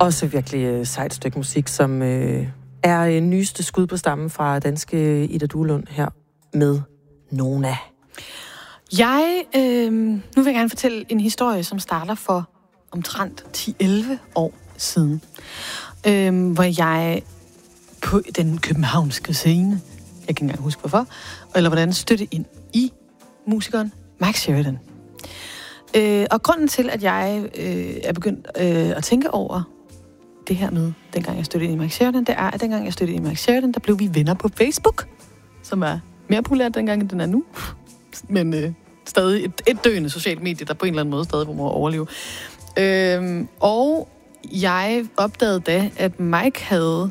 Også virkelig sejt stykke musik, som er nyeste skud på stammen fra danske Ida Duelund her med Nona. Nu vil jeg gerne fortælle en historie, som starter for omtrent 10-11 år siden. Hvor jeg på den københavnske scene, jeg kan ikke engang huske hvorfor, eller hvordan støtte ind i musikeren Mike Sheridan. Og grunden til, at jeg er begyndt at tænke over det her med, dengang jeg støttede ind i Mike Sheridan, det er, at dengang jeg støttede ind i Mike Sheridan, der blev vi venner på Facebook, som er mere populært dengang, end den er nu. Men stadig et døende socialt medie, der på en eller anden måde stadig må overleve. Og jeg opdagede da, at Mike havde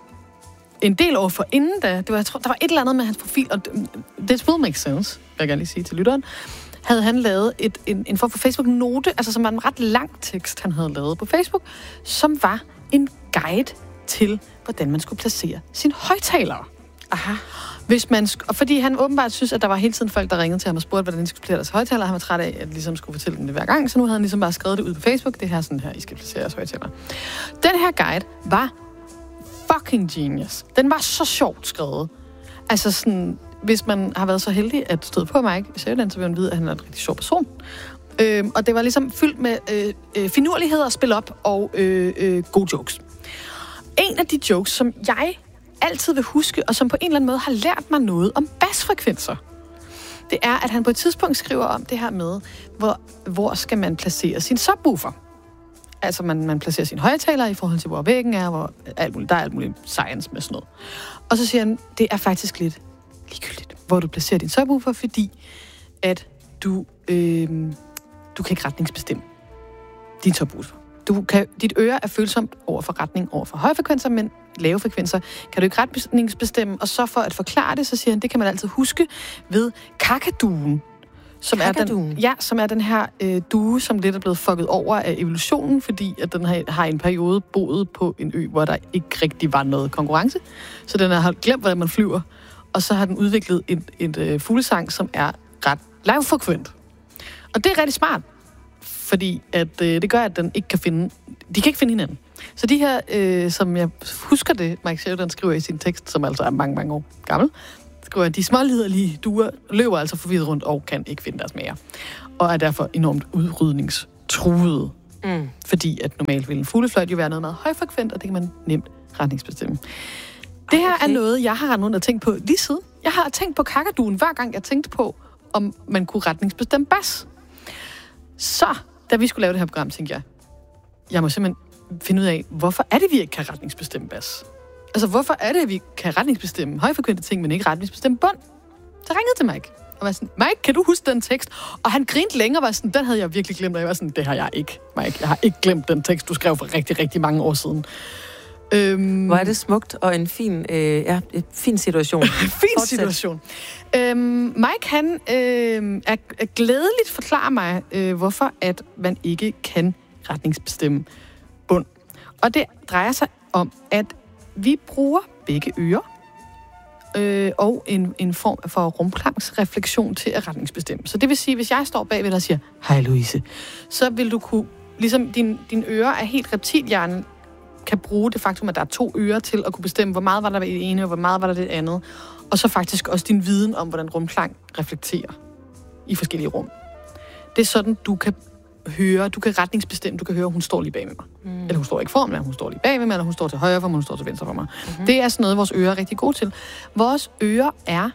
en del år for inden da, jeg tror, der var et eller andet med hans profil, og this will make sense, vil jeg gerne lige sige til lytteren, havde han lavet en form for Facebook-note, altså som var en ret lang tekst, han havde lavet på Facebook, som var en guide til, hvordan man skulle placere sine højttalere. Aha. Fordi han åbenbart synes, at der var hele tiden folk, der ringede til ham og spurgte, hvordan de skulle placere deres højttalere. Han var træt af, at ligesom skulle fortælle dem det hver gang, så nu havde han ligesom bare skrevet det ud på Facebook. Det her sådan her, I skal placere jeres højttalere. Den her guide var fucking genius. Den var så sjovt skrevet. Altså sådan, hvis man har været så heldig at støde på Mike Sheridan, så vil man vide, at han er en rigtig sjov person. Og det var ligesom fyldt med finurligheder at spille op og gode jokes. En af de jokes, som jeg altid vil huske, og som på en eller anden måde har lært mig noget om basfrekvenser, det er, at han på et tidspunkt skriver om det her med, hvor skal man placere sin subwoofer. Altså, man placerer sine højttaler i forhold til, hvor væggen er, hvor der er alt muligt science med sådan noget. Og så siger han, det er faktisk lidt ligegyldigt, hvor du placerer din subwoofer, fordi at du kan ikke retningsbestemme din subwoofer. Dit øre er følsomt over for retning over for høje frekvenser, men lave frekvenser kan du ikke retningsbestemme. Og så for at forklare det, så siger han, det kan man altid huske ved kakaduen. Som er den her due, som lidt er blevet fucket over af evolutionen, fordi at den har i en periode boet på en ø, hvor der ikke rigtig var noget konkurrence. Så den har glemt, hvordan man flyver. Og så har den udviklet et fuglesang, som er ret lavfrekvent. Og det er rigtig smart, fordi at det gør, at de kan ikke finde hinanden. Så de her, som jeg husker det, Mike Sheridan skriver i sin tekst, som altså er mange, mange år gammel, skriver, at de småliderlige duer løber altså forvirret rundt og kan ikke finde deres mager. Og er derfor enormt udrydningstruede. Fordi at normalt vil en fuglefløjt jo være noget meget højfrekvent, og det kan man nemt retningsbestemme. Det her er noget, jeg har rendt rundt og tænkt på lige siden. Jeg har tænkt på kakaduen, hver gang jeg tænkte på, om man kunne retningsbestemme bas. Så, da vi skulle lave det her program, tænkte jeg må simpelthen finde ud af, hvorfor er det, vi ikke kan retningsbestemme bas? Altså, hvorfor er det, at vi kan retningsbestemme højfrekvente ting, men ikke retningsbestemme bund? Så ringede til Mike, og var sådan, Mike, kan du huske den tekst? Og han grinte længere, og var sådan, den havde jeg virkelig glemt, og jeg var sådan, det har jeg ikke, Mike. Jeg har ikke glemt den tekst, du skrev for rigtig, rigtig mange år siden. Hvor er det smukt, og en fin, fin situation. Fin situation. Mike, han er glædeligt forklarer mig, hvorfor at man ikke kan retningsbestemme bund. Og det drejer sig om, at vi bruger begge ører og en form for rumklangsrefleksion til at retningsbestemme. Så det vil sige, hvis jeg står bagved dig og siger, hej Louise, så vil du kunne, ligesom din ører er helt reptilhjernen, kan bruge det faktum, at der er 2 ører til at kunne bestemme, hvor meget var der i det ene, og hvor meget var der i det andet. Og så faktisk også din viden om, hvordan rumklang reflekterer i forskellige rum. Det er sådan, du kan høre, du kan retningsbestemme, du kan høre, hun står lige bag med mig. Eller hun står ikke for mig, hun står lige bag med mig, eller hun står til højre for mig, hun står til venstre for mig. Det er sådan noget, vores ører er rigtig gode til. Vores ører er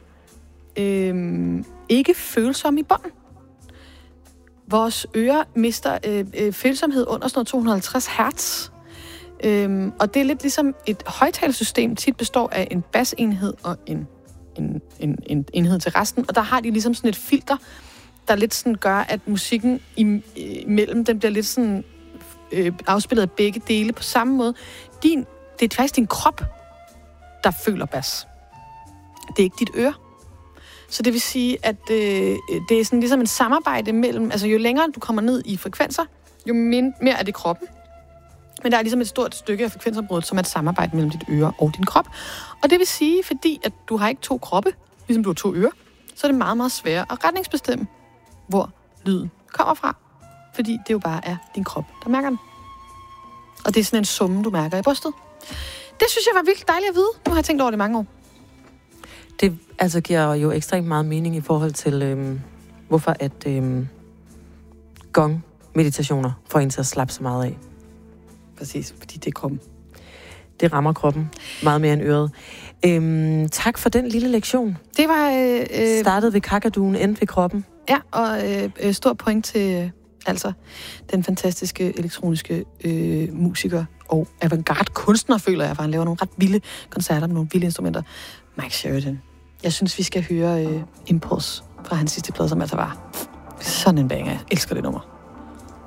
ikke følsomme i bånd. Vores ører mister følsomhed under sådan noget 250 hertz. Og det er lidt ligesom et højtalersystem tit består af en basenhed og en enhed til resten. Og der har de ligesom sådan et filter, der lidt sådan gør, at musikken imellem, den bliver lidt sådan afspillet af begge dele på samme måde. Det er faktisk din krop, der føler bas. Det er ikke dit øre. Så det vil sige, at det er sådan ligesom en samarbejde mellem, altså jo længere du kommer ned i frekvenser, jo mere er det kroppen. Men der er ligesom et stort stykke af frekvensområdet, som er et samarbejde mellem dit øre og din krop. Og det vil sige, fordi at du har ikke 2 kroppe, ligesom du har 2 ører, så er det meget, meget svært at retningsbestemme, hvor lyden kommer fra. Fordi det jo bare er din krop, der mærker den. Og det er sådan en summe, du mærker i brystet. Det synes jeg var virkelig dejligt at vide. Nu har jeg tænkt over det i mange år. Det altså giver jo ekstremt meget mening i forhold til, hvorfor at gong-meditationer får en til at slappe så meget af. Præcis, fordi det er kroppen. Det rammer kroppen meget mere end øret. Tak for den lille lektion. Det var... Startede ved kakaduen, endte ved kroppen. Ja, og stor point til altså den fantastiske elektroniske musiker og avantgarde kunstner, føler jeg, for han laver nogle ret vilde koncerter med nogle vilde instrumenter. Mike Sheridan. Jeg synes, vi skal høre Impulse fra hans sidste plade, som altså var sådan en banger. Jeg elsker det nummer.